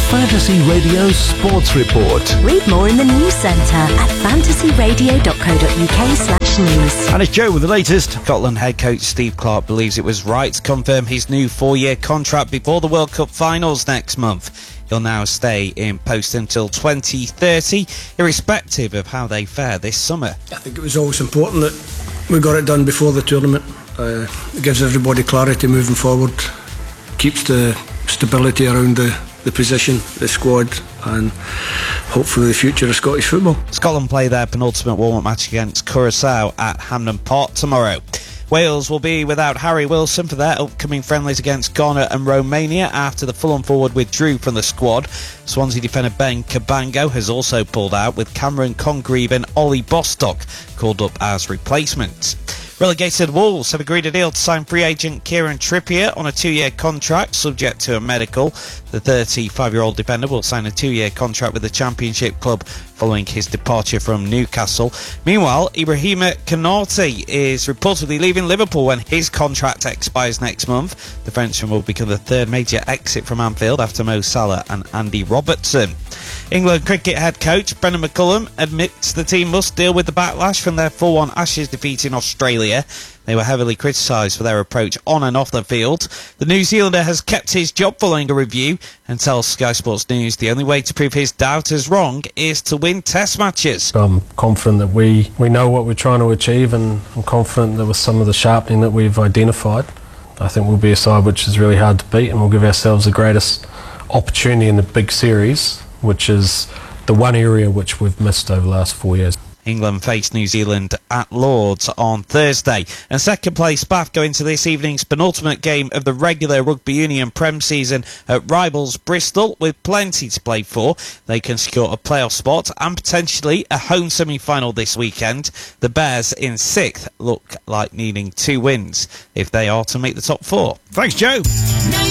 Fantasy Radio Sports Report. Read more in the news centre at fantasyradio.co.uk/news. And it's Joe with the latest. Scotland head coach Steve Clarke believes it was right to confirm his new 4-year contract before the World Cup finals next month. He'll now stay in post until 2030, irrespective of how they fare this summer. I think it was always important that we got it done before the tournament. It gives everybody clarity moving forward, keeps the stability around the position, the squad, and hopefully the future of Scottish football. Scotland play their penultimate warm-up match against Curaçao at Hampden Park tomorrow. Wales will be without Harry Wilson for their upcoming friendlies against Ghana and Romania after the Fulham forward withdrew from the squad. Swansea defender Ben Cabango has also pulled out, with Cameron Congreve and Ollie Bostock called up as replacements. Relegated Wolves have agreed a deal to sign free agent Kieran Trippier on a 2-year contract subject to a medical. The 35-year-old defender will sign a 2-year contract with the Championship club following his departure from Newcastle. Meanwhile, Ibrahima Konate is reportedly leaving Liverpool when his contract expires next month. The Frenchman will become the third major exit from Anfield after Mo Salah and Andy Robertson. England cricket head coach Brendan McCullum admits the team must deal with the backlash from their 4-1 Ashes defeat in Australia. They were heavily criticised for their approach on and off the field. The New Zealander has kept his job following a review and tells Sky Sports News the only way to prove his doubters wrong is to win test matches. I'm confident that we know what we're trying to achieve, and I'm confident that with some of the sharpening that we've identified, I think we'll be a side which is really hard to beat, and we'll give ourselves the greatest opportunity in the big series, which is the one area which we've missed over the last 4 years. England face New Zealand at Lords on Thursday. And second place Bath go into this evening's penultimate game of the regular Rugby Union Prem season at rivals Bristol with plenty to play for. They can secure a playoff spot and potentially a home semi-final this weekend. The Bears in 6th look like needing 2 wins if they are to make the top 4. Thanks, Joe.